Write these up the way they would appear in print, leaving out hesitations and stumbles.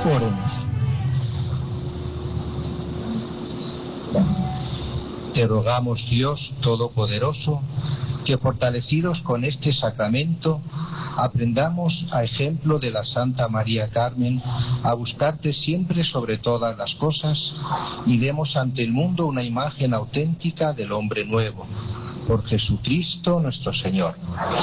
Oremos. Te rogamos, Dios Todopoderoso, que fortalecidos con este sacramento, aprendamos, a ejemplo de la Santa María Carmen, a buscarte siempre sobre todas las cosas y demos ante el mundo una imagen auténtica del hombre nuevo. Por Jesucristo nuestro Señor.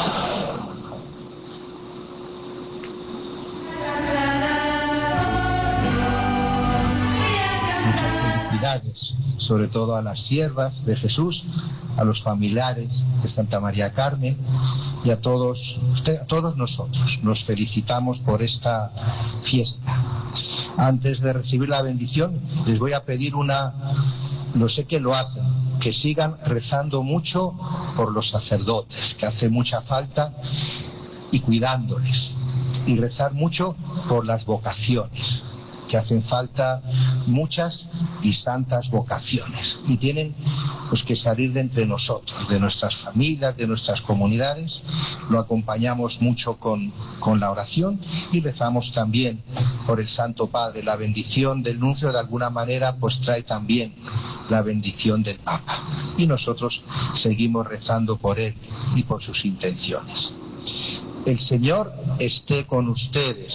Sobre todo a las siervas de Jesús, a los familiares de Santa María Carmen y a todos nosotros. Nos felicitamos por esta fiesta. Antes de recibir la bendición, les voy a pedir no sé que lo hacen, que sigan rezando mucho por los sacerdotes, que hace mucha falta, y cuidándoles, y rezar mucho por las vocaciones, que hacen falta muchas y santas vocaciones, y tienen pues que salir de entre nosotros, de nuestras familias, de nuestras comunidades. Lo acompañamos mucho con la oración y rezamos también por el Santo Padre. La bendición del nuncio de alguna manera pues trae también la bendición del Papa, y nosotros seguimos rezando por él y por sus intenciones. El Señor esté con ustedes.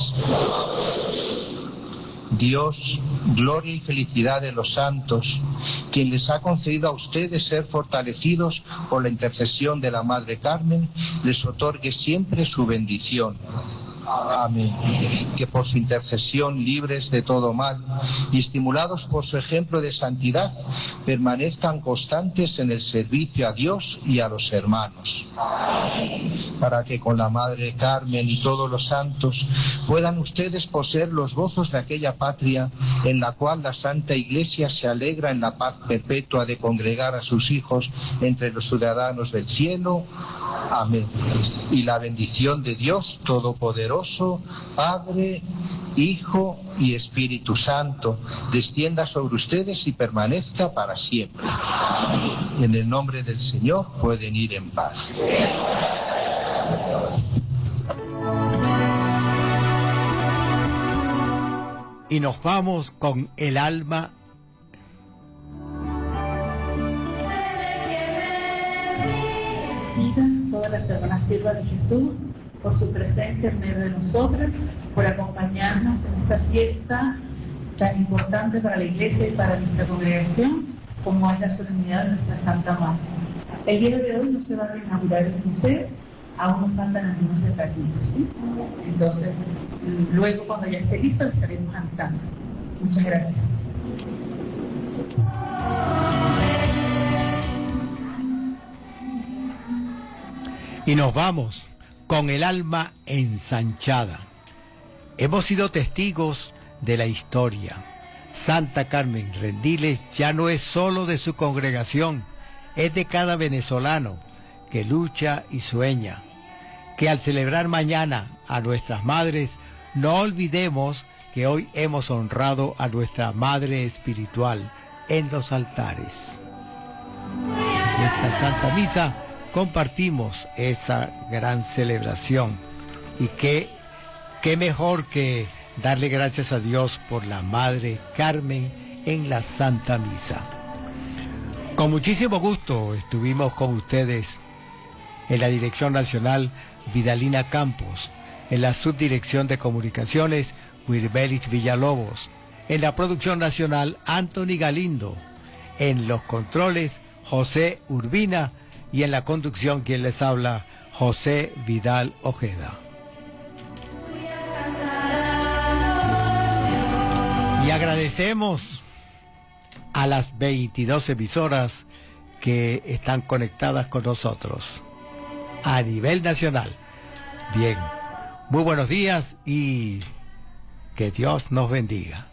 Dios, gloria y felicidad de los santos, quien les ha concedido a ustedes ser fortalecidos por la intercesión de la Madre Carmen, les otorgue siempre su bendición. Amén. Que por su intercesión, libres de todo mal y estimulados por su ejemplo de santidad, permanezcan constantes en el servicio a Dios y a los hermanos. Para que con la Madre Carmen y todos los santos puedan ustedes poseer los gozos de aquella patria en la cual la Santa Iglesia se alegra en la paz perpetua de congregar a sus hijos entre los ciudadanos del cielo. Amén. Y la bendición de Dios Todopoderoso, Padre, Hijo y Espíritu Santo, descienda sobre ustedes y permanezca para siempre. En el nombre del Señor pueden ir en paz. Y nos vamos con el alma. Todas las hermanas siervas de Jesús, por su presencia en medio de nosotras, por acompañarnos en esta fiesta tan importante para la Iglesia y para nuestra congregación, como es la solemnidad de nuestra Santa Madre. El día de hoy no se va a inaugurar el museo, aún nos faltan algunos detallitos, ¿sí? Entonces, luego cuando ya esté listo, estaremos avisando. Muchas gracias. Y nos vamos con el alma ensanchada. Hemos sido testigos de la historia. Santa Carmen Rendiles ya no es solo de su congregación, es de cada venezolano que lucha y sueña. Que al celebrar mañana a nuestras madres, no olvidemos que hoy hemos honrado a nuestra Madre Espiritual en los altares. En esta Santa Misa compartimos esa gran celebración, y qué mejor que darle gracias a Dios por la Madre Carmen en la Santa Misa. Con muchísimo gusto estuvimos con ustedes en la Dirección Nacional Vidalina Campos, en la Subdirección de Comunicaciones Wirbelis Villalobos, en la Producción Nacional Anthony Galindo, en los controles José Urbina, y en la conducción quien les habla, José Vidal Ojeda. Y agradecemos a las 22 emisoras que están conectadas con nosotros a nivel nacional. Bien, muy buenos días y que Dios nos bendiga.